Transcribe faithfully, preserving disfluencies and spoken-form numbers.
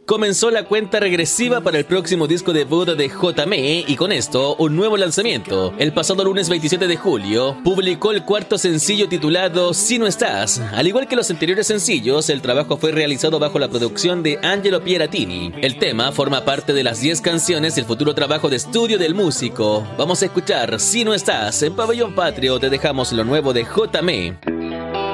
comenzó la cuenta regresiva para el próximo disco debut de J M E y con esto un nuevo lanzamiento. El pasado lunes veintisiete de julio publicó el cuarto sencillo titulado Si No Estás. Al igual que los anteriores sencillos, el trabajo fue realizado bajo la producción de Angelo Pieratini. El tema forma parte de las diez canciones del futuro trabajo de estudio del músico. Vamos a escuchar Si No Estás. En Pabellón Patrio te dejamos lo nuevo de J M E.